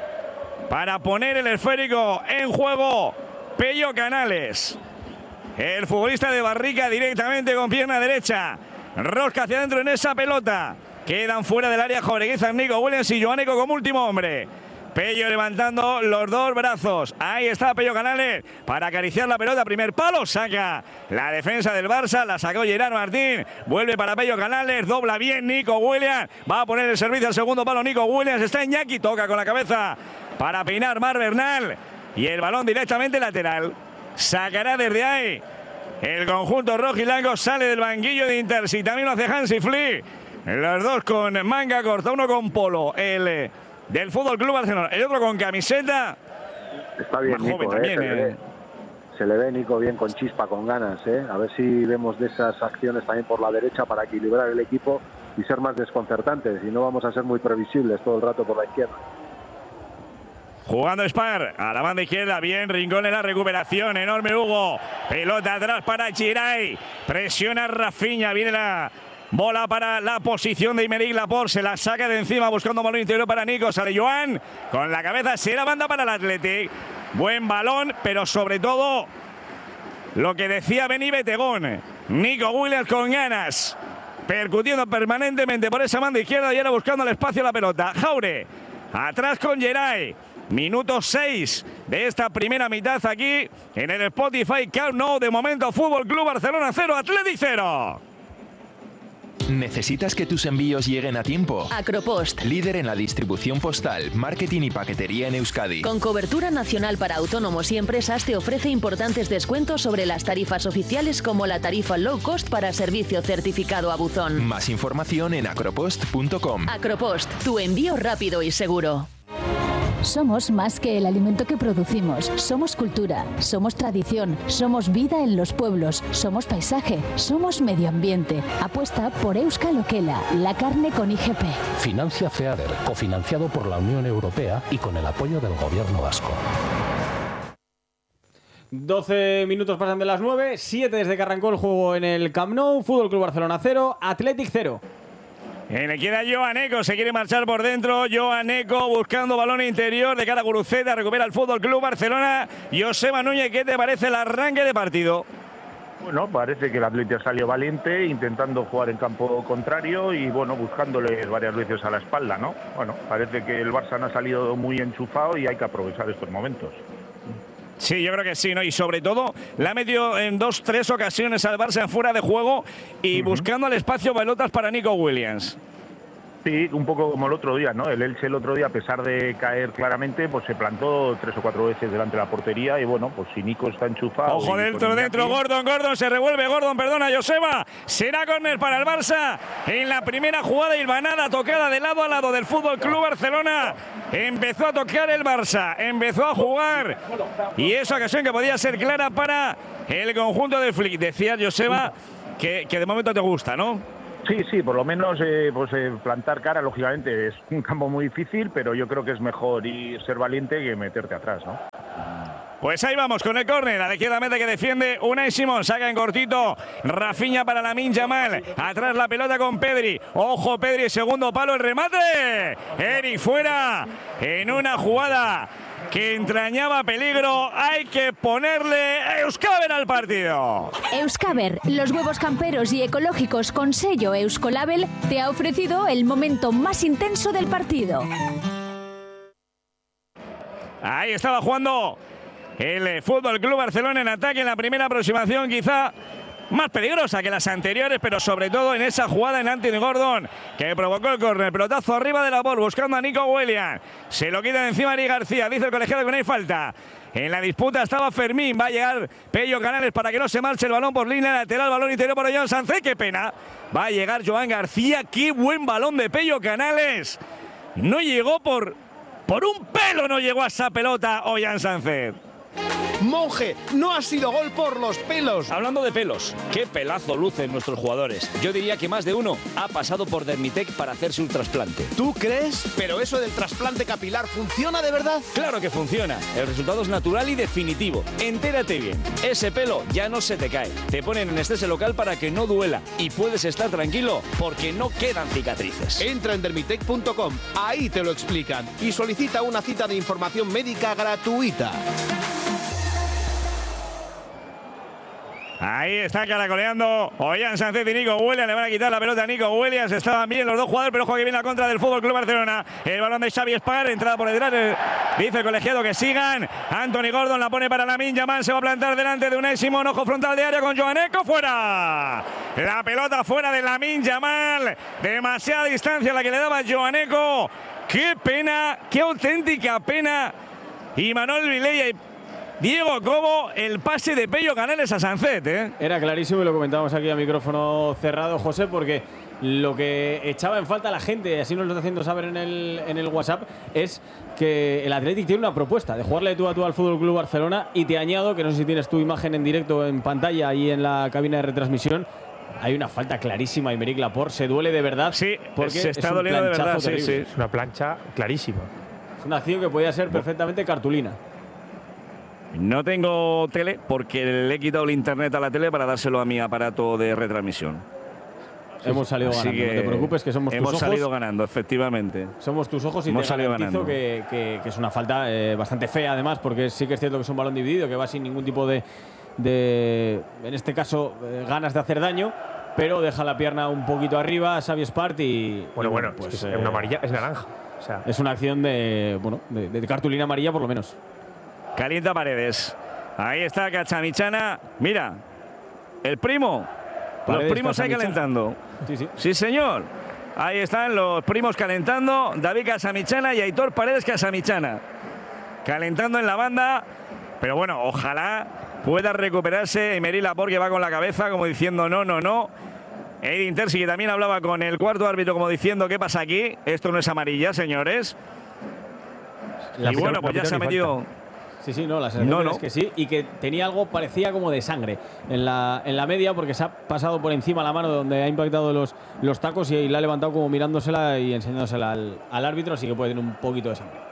Para poner el esférico en juego, Pello Canales. El futbolista de Barrica directamente con pierna derecha. Rosca hacia adentro en esa pelota. Quedan fuera del área Jaureguizar, Nico Williams y Joan Eco como último hombre. Pello levantando los dos brazos. Ahí está Pello Canales para acariciar la pelota. Primer palo, saca la defensa del Barça. La sacó Gerard Martín. Vuelve para Pello Canales. Dobla bien Nico Williams. Va a poner el servicio al segundo palo. Nico Williams está Iñaki. Toca con la cabeza para peinar Marc Bernal. Y el balón directamente lateral. Sacará desde ahí el conjunto rojiblanco. Sale del banquillo de Inter. Si también lo hace Hansi Flick. Los dos con manga corta. Uno con polo. El del Fútbol Club Barcelona. El otro con camiseta. Está bien, Nico, también, se le ve Nico bien, con chispa, con ganas. A ver si vemos de esas acciones también por la derecha para equilibrar el equipo y ser más desconcertantes. Y no vamos a ser muy previsibles todo el rato por la izquierda. Jugando Spar a la banda izquierda. Bien, Rincón en la recuperación. Enorme Hugo. Pelota atrás para Giray. Presiona Rafinha. Viene la bola para la posición de Aymeric Laporte. Se la saca de encima buscando un balón interior para Nico. Sale Joan con la cabeza. Se la banda para el Athletic. Buen balón, pero sobre todo lo que decía Beni Betegón. Nico Williams con ganas. Percutiendo permanentemente por esa banda izquierda y ahora buscando el espacio a la pelota. Jaure. Atrás con Geray. Minuto 6 de esta primera mitad aquí en el Spotify Camp Nou. De momento, Fútbol Club Barcelona 0, Athletic 0. ¿Necesitas que tus envíos lleguen a tiempo? Acropost. Líder en la distribución postal, marketing y paquetería en Euskadi. Con cobertura nacional para autónomos y empresas, te ofrece importantes descuentos sobre las tarifas oficiales, como la tarifa low cost para servicio certificado a buzón. Más información en acropost.com. Acropost, tu envío rápido y seguro. Somos más que el alimento que producimos. Somos cultura, somos tradición, somos vida en los pueblos, somos paisaje, somos medio ambiente. Apuesta por Euskal Okela, la carne con IGP. Financia FEADER, cofinanciado por la Unión Europea y con el apoyo del Gobierno vasco. 12 minutos pasan de las 9, 7 desde que arrancó el juego en el Camp Nou. Fútbol Club Barcelona 0, Athletic 0. Le queda Joan Eco, se quiere marchar por dentro. Joan Eco buscando balón interior de cara a Guruceta. Recupera el Fútbol Club Barcelona. Joseba Núñez, ¿qué te parece el arranque de partido? Bueno, parece que el Atlético salió valiente, intentando jugar en campo contrario y bueno, buscándole varias veces a la espalda, ¿no? Bueno, parece que el Barça no ha salido muy enchufado y hay que aprovechar estos momentos. Sí, yo creo que sí, ¿no? Y sobre todo, la ha metido en 2-3 ocasiones al Barça en fuera de juego y buscando al espacio pelotas para Nico Williams. Sí, un poco como el otro día, ¿no? El Elche el otro día, a pesar de caer claramente, pues se plantó 3 o 4 veces delante de la portería y bueno, pues si Nico está enchufado... Ojo dentro, Gordon, se revuelve, perdona, Joseba. Será córner para el Barça en la primera jugada hilvanada, tocada de lado a lado del Fútbol Club Barcelona. Empezó a tocar el Barça, empezó a jugar y esa ocasión que podía ser clara para el conjunto de Flick. Decía Joseba que de momento te gusta, ¿no? Sí, por lo menos plantar cara, lógicamente, es un campo muy difícil, pero yo creo que es mejor ser valiente que meterte atrás, ¿no? Pues ahí vamos con el córner, a la izquierda meta que defiende Unai Simón, saca en cortito Rafinha para Lamine Yamal, atrás la pelota con Pedri, ojo Pedri, segundo palo, el remate, Eric fuera, en una jugada que entrañaba peligro. Hay que ponerle Euskaber al partido. Euskaber, los huevos camperos y ecológicos con sello Euskolabel, te ha ofrecido el momento más intenso del partido. Ahí estaba jugando el Fútbol Club Barcelona en ataque en la primera aproximación, quizá más peligrosa que las anteriores, pero sobre todo en esa jugada en Anthony Gordon, que provocó el córner. Pelotazo arriba de la bola, buscando a Nico Williams. Se lo quita de encima Ari García. Dice el colegiado que no hay falta. En la disputa estaba Fermín. Va a llegar Pello Canales para que no se marche el balón por línea lateral. Balón interior para Joan Sánchez. ¡Qué pena! Va a llegar Joan García. ¡Qué buen balón de Pello Canales! No llegó por un pelo, no llegó a esa pelota Joan Sánchez. Monje, no ha sido gol por los pelos. Hablando de pelos, qué pelazo lucen nuestros jugadores. Yo diría que más de uno ha pasado por Dermitec para hacerse un trasplante. ¿Tú crees? ¿Pero eso del trasplante capilar funciona de verdad? Claro que funciona. El resultado es natural y definitivo. Entérate bien. Ese pelo ya no se te cae. Te ponen anestesia local para que no duela. Y puedes estar tranquilo porque no quedan cicatrices. Entra en dermitec.com. Ahí te lo explican. Y solicita una cita de información médica gratuita. Ahí está caracoleando Ollán Sánchez y Nico Williams. Le van a quitar la pelota a Nico Williams. Estaban bien los dos jugadores, pero ojo que viene la contra del Fútbol Club Barcelona. El balón de Xavi Espar, entrada por detrás. Dice el colegiado que sigan. Anthony Gordon la pone para Lamine Yamal. Se va a plantar delante de Unai Simón. Ojo frontal de área con Joan Eco. Fuera. La pelota fuera de Lamine Yamal. Demasiada distancia la que le daba Joan Eco. Qué pena, qué auténtica pena. Y Manuel Vilella y Diego Cobo, el pase de Pello Canales a Sancet, ¿eh? Era clarísimo y lo comentábamos aquí a micrófono cerrado, José, porque lo que echaba en falta la gente, así nos lo está haciendo saber en el WhatsApp, es que el Athletic tiene una propuesta de jugarle tú a tú al Fútbol Club Barcelona. Y te añado que no sé si tienes tu imagen en directo en pantalla ahí en la cabina de retransmisión. Hay una falta clarísima. Aymeric Laporte se duele de verdad. Sí, porque se está doliendo de verdad. Sí, sí. Es una plancha clarísima. Es una acción que podía ser perfectamente cartulina. No tengo tele porque le he quitado el internet a la tele para dárselo a mi aparato de retransmisión. Hemos salido ganando, no te preocupes, que somos tus ojos. Hemos salido ganando, efectivamente. Somos tus ojos y hemos te garantizo ganando. Que es una falta bastante fea, además, porque sí que es cierto que es un balón dividido, que va sin ningún tipo de en este caso, ganas de hacer daño, pero deja la pierna un poquito arriba, Xavi Espart y… Bueno, pues, es una amarilla, es naranja. O sea, es una acción de cartulina amarilla, por lo menos. Calienta Paredes. Ahí está Cachamichana. Mira, el primo. Paredes, los primos ahí calentando. Sí, señor. Ahí están los primos calentando. David Cachamichana y Aitor Paredes Cachamichana. Calentando en la banda. Pero bueno, ojalá pueda recuperarse Aymeric Laporte, que va con la cabeza como diciendo no. Edin Terzi, que también hablaba con el cuarto árbitro como diciendo ¿qué pasa aquí? Esto no es amarilla, señores. Y bueno, pues ya se ha metido… Sí, no, la sensación es que sí, y que tenía algo, parecía como de sangre en la media, porque se ha pasado por encima la mano donde ha impactado los tacos y la ha levantado como mirándosela y enseñándosela al árbitro, así que puede tener un poquito de sangre.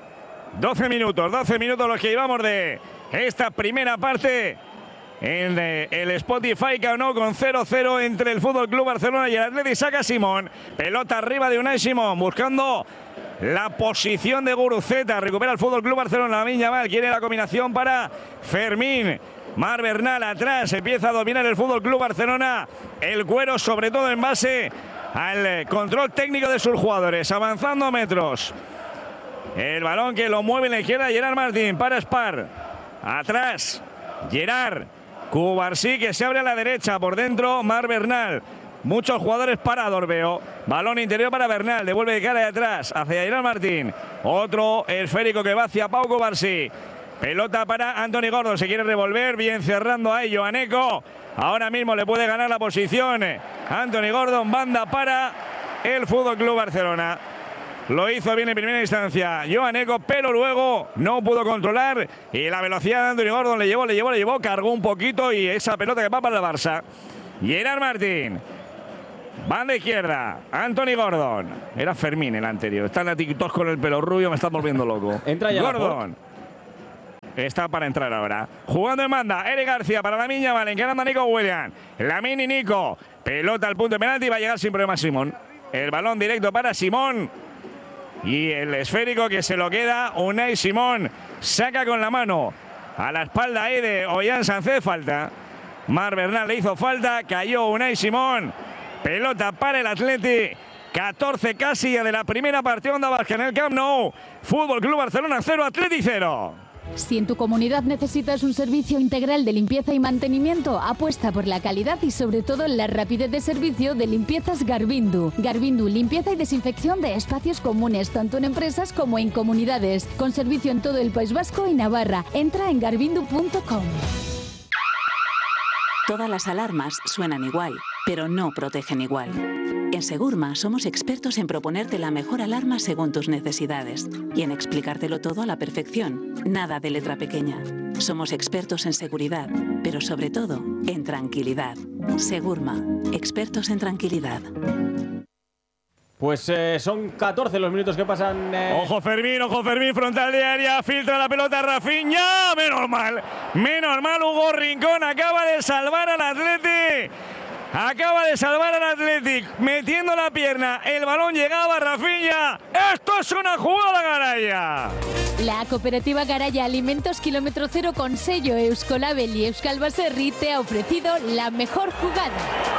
12 minutos los que llevamos de esta primera parte en el Spotify Camp Nou, con 0-0 entre el Fútbol Club Barcelona y el Athletic. Saca Simón, pelota arriba de Unai Simón, buscando la posición de Guruceta. Recupera el Fútbol Club Barcelona. Lamine Yamal quiere la combinación para Fermín. Mar Bernal atrás. Empieza a dominar el Fútbol Club Barcelona. El cuero, sobre todo en base al control técnico de sus jugadores. Avanzando metros. El balón que lo mueve en la izquierda Gerard Martín para Spar. Atrás Gerard. Cubarsí, que se abre a la derecha. Por dentro Mar Bernal. Muchos jugadores parados, veo. Balón interior para Bernal. Devuelve de cara de atrás hacia Gerard Martín. Otro esférico que va hacia Pau Cubarsí. Pelota para Anthony Gordon. Se quiere revolver. Bien cerrando ahí Joan Eco. Ahora mismo le puede ganar la posición Anthony Gordon. Banda para el Fútbol Club Barcelona. Lo hizo bien en primera instancia Joan Eco, pero luego no pudo controlar. Y la velocidad de Anthony Gordon le llevó. Cargó un poquito y esa pelota que va para el Barça. Gerard Martín. Banda izquierda, Anthony Gordon. Era Fermín el anterior. Está en la TikTok con el pelo rubio, me está volviendo loco. Entra ya Gordon. Está para entrar ahora. Jugando en banda, Eric García para Lamine Yamal, encarando a Nico Williams. Lamine y Nico. Pelota al punto de penalti, va a llegar sin problema Simón. El balón directo para Simón. Y el esférico que se lo queda Unai Simón. Saca con la mano a la espalda ahí de Ollán Sánchez. Falta. Mar Bernal le hizo falta. Cayó Unai Simón. Pelota para el Athletic. 14 casi ya de la primera parte. Onda Vasca en el Camp Nou. Fútbol Club Barcelona 0, Athletic 0. Si en tu comunidad necesitas un servicio integral de limpieza y mantenimiento, apuesta por la calidad y sobre todo la rapidez de servicio de Limpiezas Garbindu. Garbindu, limpieza y desinfección de espacios comunes, tanto en empresas como en comunidades. Con servicio en todo el País Vasco y Navarra. Entra en garbindu.com. Todas las alarmas suenan igual, pero no protegen igual. En Segurma somos expertos en proponerte la mejor alarma según tus necesidades y en explicártelo todo a la perfección, nada de letra pequeña. Somos expertos en seguridad, pero sobre todo en tranquilidad. Segurma, expertos en tranquilidad. Pues son 14 los minutos que pasan. Ojo Fermín, frontal de área, filtra la pelota Rafinha. Menos mal, Hugo Rincón acaba de salvar al Athletic. Acaba de salvar al Athletic, metiendo la pierna. El balón llegaba a Rafinha. ¡Esto es una jugada, Garaya! La cooperativa Garaya Alimentos Kilómetro Cero con sello Euskolabel y Euskal Baserri te ha ofrecido la mejor jugada.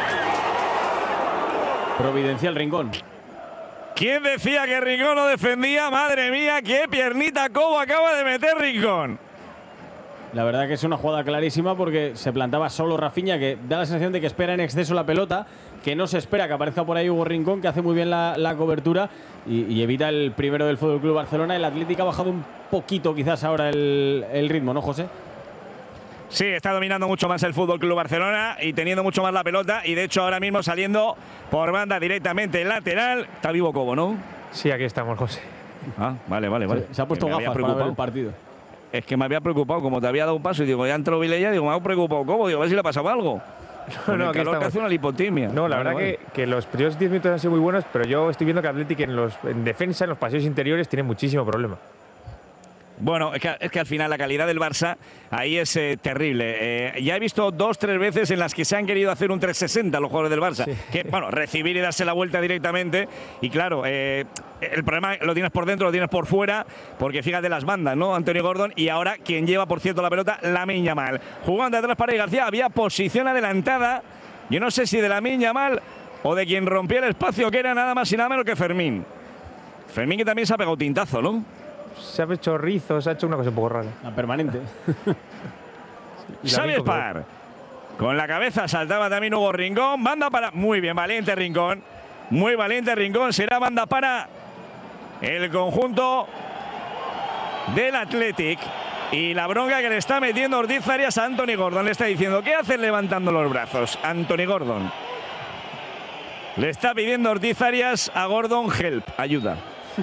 Providencial Rincón. ¿Quién decía que Rincón no defendía? Madre mía, qué piernita como acaba de meter Rincón. La verdad que es una jugada clarísima porque se plantaba solo Rafinha, que da la sensación de que espera en exceso la pelota, que no se espera que aparezca por ahí Hugo Rincón, que hace muy bien la cobertura y evita el primero del Fútbol Club Barcelona. El Atlético ha bajado un poquito quizás ahora el ritmo, ¿no, José? Sí, está dominando mucho más el Fútbol Club Barcelona y teniendo mucho más la pelota, y de hecho ahora mismo saliendo por banda directamente lateral. Está vivo Cobo, ¿no? Sí, aquí estamos, José. Ah, vale. Se ha puesto gafas para ver el partido. Es que me había preocupado, como te había dado un paso y digo, ya entró Vilella, digo, me ha preocupado Cobo, digo, a ver si le ha pasado algo. No, el calor que hace una lipotimia. No, la verdad que los primeros 10 minutos han sido muy buenos, pero yo estoy viendo que Athletic en defensa, en los paseos interiores, tiene muchísimo problema. Bueno, es que al final la calidad del Barça ahí es terrible. Ya he visto 2-3 veces en las que se han querido hacer un 360 los jugadores del Barça. Sí. Que, bueno, recibir y darse la vuelta directamente. Y claro, el problema lo tienes por dentro, lo tienes por fuera, porque fíjate las bandas, ¿no? Antonio Gordon, y ahora quien lleva, por cierto, la pelota, Lamine Yamal. Jugando atrás para García, había posición adelantada. Yo no sé si de Lamine Yamal o de quien rompía el espacio, que era nada más y nada menos que Fermín. Fermín, que también se ha pegado tintazo, ¿no? Se ha hecho rizos, se ha hecho una cosa un poco rara. La permanente. Xavi Espar. Con la cabeza saltaba también Hugo Rincón. Banda para... Muy bien, valiente Rincón. Muy valiente Rincón. Será banda para el conjunto del Athletic. Y la bronca que le está metiendo Ortiz Arias a Anthony Gordon. Le está diciendo, ¿qué haces levantando los brazos? Anthony Gordon. Le está pidiendo Ortiz Arias a Gordon, help, ayuda.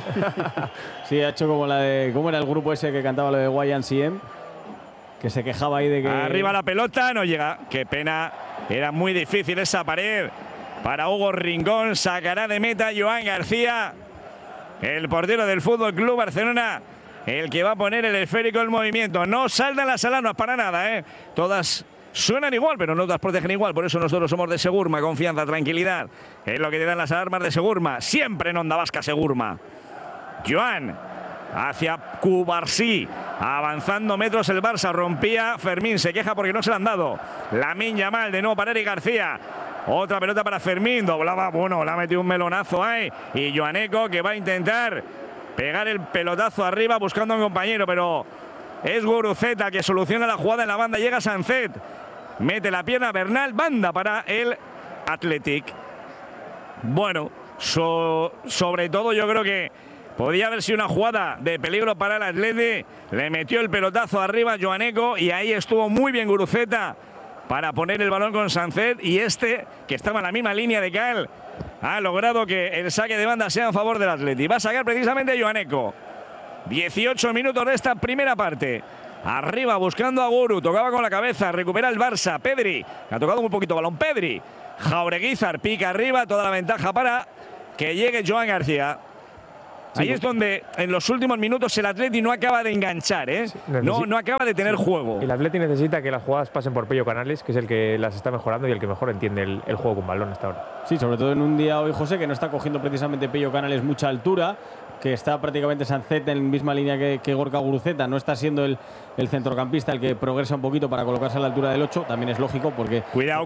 Sí, ha hecho como la de... ¿Cómo era el grupo ese que cantaba lo de YMCA? Que se quejaba ahí de que... Arriba la pelota, no llega. Qué pena. Era muy difícil esa pared para Hugo Rincón. Sacará de meta Joan García, el portero del Fútbol Club Barcelona, el que va a poner el esférico en movimiento. No saltan las alarmas para nada, ¿eh? Todas suenan igual, pero no todas protegen igual. Por eso nosotros somos de Segurma. Confianza, tranquilidad. Es lo que te dan las alarmas de Segurma. Siempre en Onda Vasca Segurma. Joan hacia Cubarsí, avanzando metros el Barça, rompía Fermín, se queja porque no se le han dado. Lamine Yamal de nuevo para Eric García, otra pelota para Fermín, doblaba, bueno, le ha metido un melonazo ahí, y Joaneco que va a intentar pegar el pelotazo arriba buscando a un compañero, pero es Guruceta que soluciona la jugada en la banda, llega Sancet, mete la pierna Bernal, banda para el Athletic. Bueno, sobre todo yo creo que podía haber sido una jugada de peligro para el Atleti. Le metió el pelotazo arriba Joaneco y ahí estuvo muy bien Guruceta para poner el balón con Sancet. Y que estaba en la misma línea de Cal, ha logrado que el saque de banda sea en favor del Atleti. Va a sacar precisamente Joaneco. 18 minutos de esta primera parte. Arriba buscando a Guru. Tocaba con la cabeza. Recupera el Barça. Pedri. Ha tocado muy poquito balón. Pedri. Jaureguizar pica arriba. Toda la ventaja para que llegue Joan García. Ahí es donde en los últimos minutos el Atleti no acaba de enganchar, ¿eh? Sí, no acaba de tener juego. El Atleti necesita que las jugadas pasen por Pello Canales, que es el que las está mejorando y el que mejor entiende el juego con balón hasta ahora. Sí, sobre todo en un día hoy, José, que no está cogiendo precisamente Pello Canales mucha altura, que está prácticamente Sancet en la misma línea que Gorka Guruceta. No está siendo el centrocampista el que progresa un poquito para colocarse a la altura del 8. También es lógico porque... Cuidado.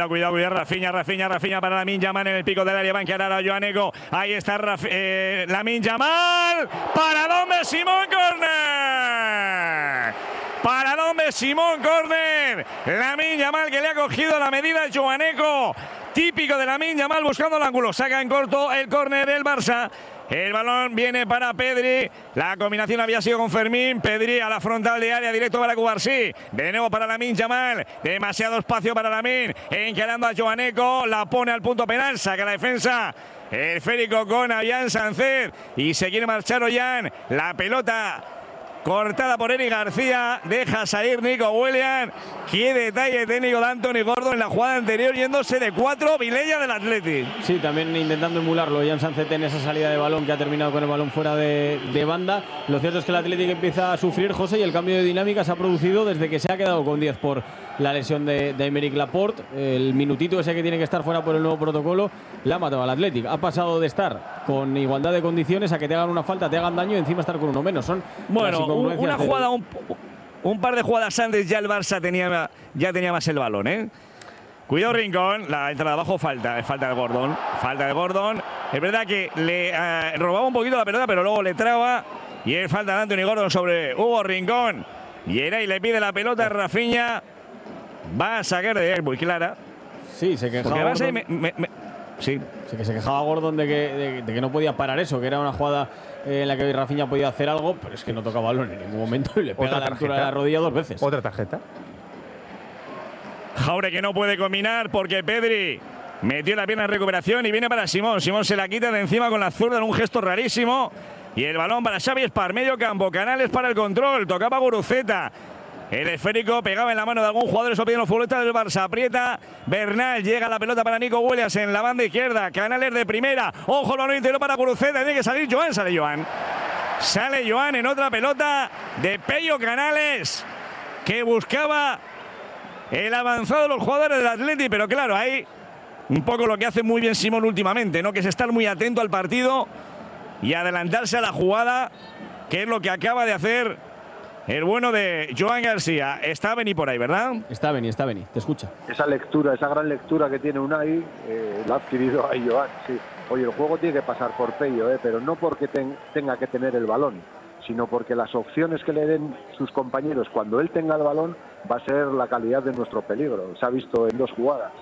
Rafinha para Lamine Yamal en el pico del área. Va a encarar a Joaneco. Ahí está Lamine Yamal. Paradón de Simón, córner. Paradón de Simón, córner. Lamine Yamal que le ha cogido la medida de Joaneco. Típico de Lamine Yamal buscando el ángulo. Saca en corto el córner del Barça. El balón viene para Pedri. La combinación había sido con Fermín. Pedri a la frontal de área, directo para Cubarsí. De nuevo para Lamine Yamal. Demasiado espacio para Lamine. Encarando a Joaneco. La pone al punto penal. Saca la defensa. El esférico con Avian Sancet. Y se quiere marchar Ollán. La pelota cortada por Eric García, deja salir Nico Williams. Qué detalle técnico de Anthony Gordon en la jugada anterior, yéndose de 4, Vilella del Athletic. Sí, también intentando emularlo Jan Sancet en esa salida de balón que ha terminado con el balón fuera de banda. Lo cierto es que el Athletic empieza a sufrir, José, y el cambio de dinámica se ha producido desde que se ha quedado con 10 por la lesión de Aymeric Laporte. El minutito ese que tiene que estar fuera por el nuevo protocolo le ha matado al Athletic. Ha pasado de estar con igualdad de condiciones a que te hagan una falta, te hagan daño y encima estar con uno menos. Son una jugada, un par de jugadas antes ya el Barça ya tenía más el balón, ¿eh? Cuidado Rincón, la entrada abajo, falta de Gordon. Falta de Gordon. Es verdad que le robaba un poquito la pelota, pero luego le traba. Y es falta de Anthony Gordon sobre Hugo Rincón. Y le pide la pelota a Rafinha. Va a sacar de él muy clara. Sí, se quejaba Gordon. Sí, que se quejaba Gordon de que no podía parar eso, que era una jugada en la que Rafinha podía hacer algo, pero es que no toca balón en ningún momento y le pega a la altura de la rodilla 2 veces. Otra tarjeta. Jaure que no puede combinar porque Pedri metió la pierna en recuperación y viene para Simón. Simón se la quita de encima con la zurda en un gesto rarísimo. Y el balón para Xavi Espar, medio campo, Canales para el control, tocaba Guruceta. El esférico pegaba en la mano de algún jugador, eso piden los futbolistas del Barça. Aprieta Bernal, llega la pelota para Nico Williams en la banda izquierda. Canales de primera, ojo, lo interior para Guruceta, tiene que salir Joan, sale Joan. Sale Joan en otra pelota de Pello Canales, que buscaba el avanzado de los jugadores del Athletic, pero claro, ahí un poco lo que hace muy bien Simón últimamente, ¿no? Que es estar muy atento al partido y adelantarse a la jugada, que es lo que acaba de hacer el bueno de Joan García. Está Beni por ahí, ¿verdad? Está Beni, te escucha. Esa lectura, esa gran lectura que tiene Unai, la ha adquirido ahí Joan, sí. Oye, el juego tiene que pasar por Pello, pero no porque tenga que tener el balón, sino porque las opciones que le den sus compañeros cuando él tenga el balón va a ser la calidad de nuestro peligro. Se ha visto en 2 jugadas.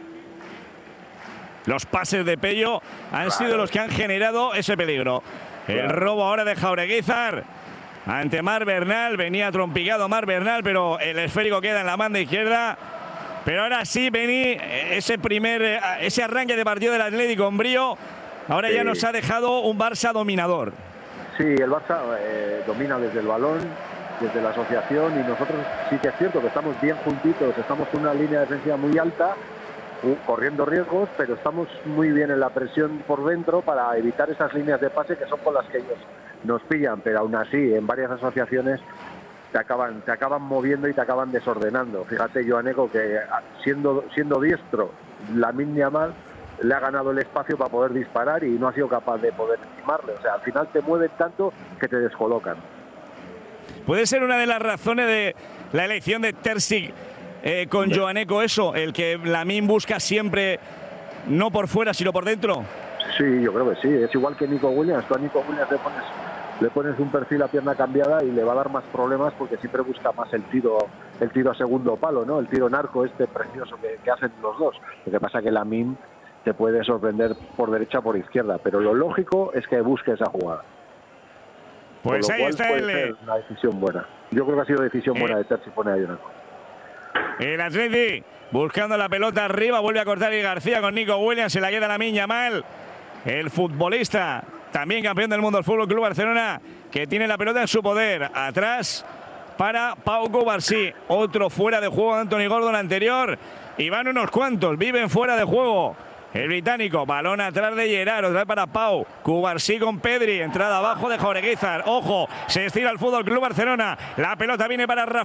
Los pases de Pello han sido los que han generado ese peligro. El robo ahora de Jaureguizar ante Marc Bernal. Venía trompicado Marc Bernal, pero el esférico queda en la banda izquierda. Pero ahora sí, Beni, ese arranque de partido del Atlético con brío, ahora ya nos ha dejado un Barça dominador. Sí, el Barça domina desde el balón, desde la asociación, y nosotros sí que es cierto que estamos bien juntitos, estamos con una línea defensiva muy alta, corriendo riesgos, pero estamos muy bien en la presión por dentro para evitar esas líneas de pase que son con las que ellos nos pillan, pero aún así en varias asociaciones te acaban moviendo y te acaban desordenando. Fíjate, Joaneco, que siendo diestro, Lamine Yamal le ha ganado el espacio para poder disparar y no ha sido capaz de poder encimarle. O sea, al final te mueven tanto que te descolocan. ¿Puede ser una de las razones de la elección de Terzic con Joaneco eso? El que Lamine busca siempre no por fuera, sino por dentro. Sí, yo creo que sí. Es igual que Nico Williams. Tú a Nico Williams le pones un perfil a pierna cambiada y le va a dar más problemas porque siempre busca más el tiro a segundo palo, ¿no? El tiro narco precioso que hacen los dos. Lo que pasa es que Lamine te puede sorprender por derecha o por izquierda, pero lo lógico es que busque esa jugada. Pues ahí está una decisión buena. Yo creo que ha sido decisión buena de Terzi poner a Jonaco. El Atleti buscando la pelota arriba, vuelve a cortar y García con Nico Williams, se la queda Lamine Yamal, el futbolista, también campeón del mundo del Fútbol Club Barcelona, que tiene la pelota en su poder. Atrás para Pau Cubarsí, otro fuera de juego de Anthony Gordon anterior, y van unos cuantos, viven fuera de juego. El británico, balón atrás de Gerard, otra vez para Pau, Cubarsí con Pedri, entrada abajo de Jaureguizar, ojo, se estira el Fútbol Club Barcelona, la pelota viene para Rafa.